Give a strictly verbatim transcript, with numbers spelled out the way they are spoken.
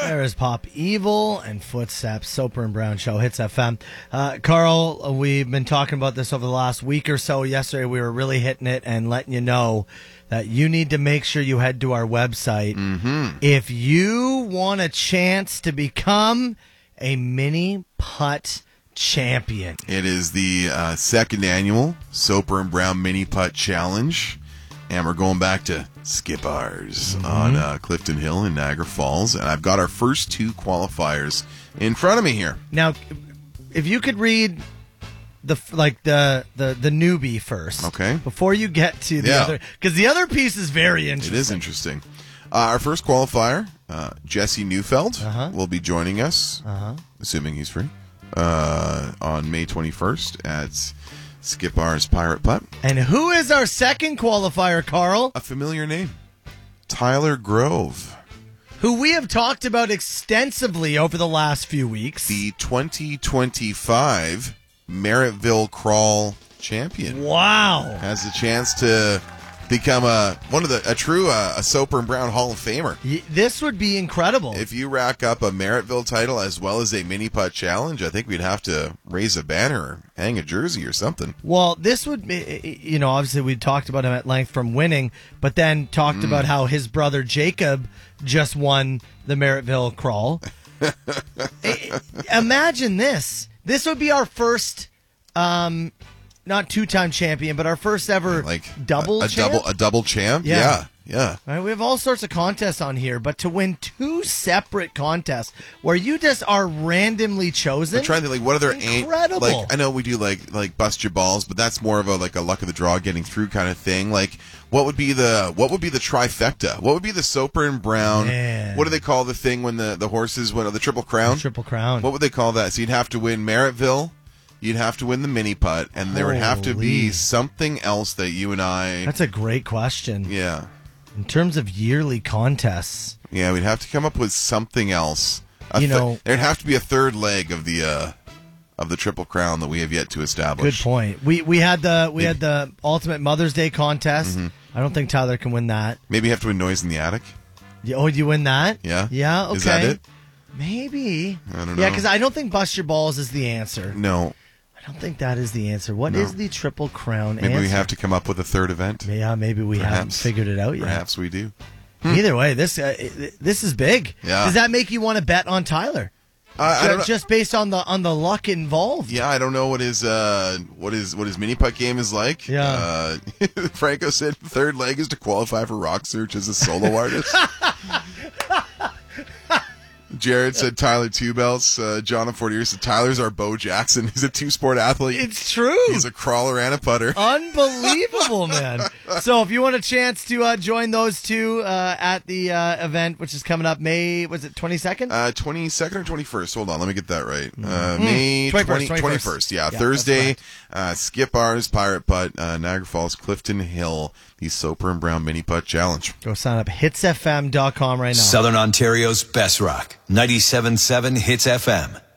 There is Pop Evil and Footsteps, Soper and Brown Show, Hits F M. Uh, Carl, we've been talking about this over the last week or so. Yesterday we were really hitting it and letting you know that you need to make sure you head to our website. Mm-hmm. If you want a chance to become a mini putt champion. It is the uh, second annual Soper and Brown Mini Putt Challenge. And we're going back to Skip Ours mm-hmm. on uh, Clifton Hill in Niagara Falls. And I've got our first two qualifiers in front of me here. Now, if you could read the like the, the, the newbie first. Okay. Before you get to the yeah. other. Because the other piece is very interesting. It is interesting. Uh, our first qualifier, uh, Jesse Neufeld, uh-huh. will be joining us, uh-huh. assuming he's free, uh, on May twenty-first at Skip Ours Pirate Putt. And who is our second qualifier, Carl? A familiar name. Tyler Grove. Who we have talked about extensively over the last few weeks. The twenty twenty-five Merrittville Crawl champion. Wow. Has a chance to become a one of the a true uh, a Soper and Brown Hall of Famer. Y- this would be incredible. If you rack up a Merrittville title as well as a mini putt challenge, I think we'd have to raise a banner or hang a jersey or something. Well, this would be, you know, obviously we talked about him at length from winning, but then talked mm. about how his brother Jacob just won the Merrittville Crawl. Imagine this. This would be our first um not two-time champion, but our first ever like double a, a champ? double a double champ. Yeah, yeah. yeah. All right, we have all sorts of contests on here, but to win two separate contests where you just are randomly chosen, I'm trying to think, like, what other incredible. Ain't, like I know we do like like bust your balls, but that's more of a like a luck of the draw getting through kind of thing. Like what would be the what would be the trifecta? What would be the Soper and Brown? Man. What do they call the thing when the the horses win the Triple Crown? The Triple Crown. What would they call that? So you'd have to win Merrittville. You'd have to win the mini putt, and there would have to be something else that you and I... That's a great question. Yeah. In terms of yearly contests... Yeah, we'd have to come up with something else. A you th- know... There'd have to be a third leg of the uh, of the Triple Crown that we have yet to establish. Good point. We we had the we Maybe. had the Ultimate Mother's Day contest. Mm-hmm. I don't think Tyler can win that. Maybe you have to win Noise in the Attic. Yeah, oh, do you win that? Yeah. Yeah, okay. Is that it? Maybe. I don't know. Yeah, because I don't think Bust Your Balls is the answer. No. I don't think that is the answer. What no. is the Triple Crown maybe answer? Maybe we have to come up with a third event. Yeah, maybe we Perhaps. haven't figured it out yet. Perhaps we do. Either way, this uh, this is big. Yeah. Does that make you want to bet on Tyler? Uh, I don't know. Just based on the on the luck involved. Yeah, I don't know what his uh, what his what his mini putt game is like. Yeah. Uh, Franco said third leg is to qualify for Rock Search as a solo artist. Jared said Tyler Two Belts. Uh, Jonathan Fortier said Tyler's our Bo Jackson. He's a two-sport athlete. It's true. He's a crawler and a putter. Unbelievable, man. So if you want a chance to uh, join those two uh, at the uh, event, which is coming up May, was it twenty-second? Uh, twenty-second or twenty-first? Hold on, let me get that right. Uh, mm. May twenty-first, twenty, twenty-first. Yeah, yeah, Thursday. Uh, Skip Ours Pirate Putt, uh, Niagara Falls, Clifton Hill, the Soper and Brown Mini Putt Challenge. Go sign up. hits f m dot com right now. Southern Ontario's best rock. ninety-seven point seven Hits F M.